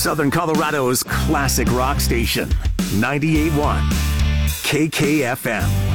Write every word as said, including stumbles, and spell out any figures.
Southern Colorado's classic rock station, ninety-eight point one K K F M.